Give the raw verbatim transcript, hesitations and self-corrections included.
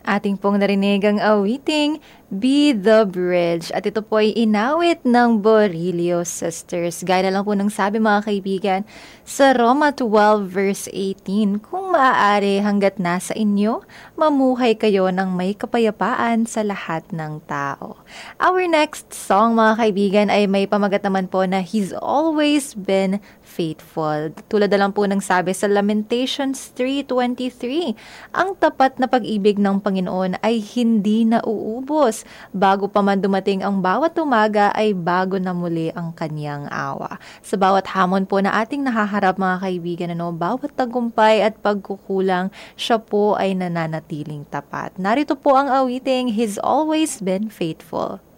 Ating pong narinig ang awiting Be the Bridge at ito po ay inawit ng Borillo Sisters. Gaya na lang po ng sabi mga kaibigan sa Roma twelve verse eighteen, kung maaari hanggat nasa inyo, mamuhay kayo ng may kapayapaan sa lahat ng tao. Our next song mga kaibigan ay may pamagat naman po na He's Always Been Faithful. Tulad na lang po ng sabi sa Lamentations three twenty-three, ang tapat na pag-ibig ng Panginoon ay hindi nauubos. Bago pa man dumating ang bawat umaga ay bago na muli ang kanyang awa. Sa bawat hamon po na ating nahaharap mga kaibigan, ano, bawat tagumpay at pagkukulang, siya po ay nananatiling tapat. Narito po ang awiting He's Always Been Faithful.